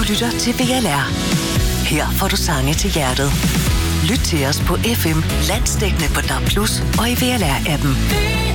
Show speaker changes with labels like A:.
A: lytter til VLR. Her får du sange til hjertet. Lyt til os på FM, landsdækkende på DAB+, og i VLR-appen.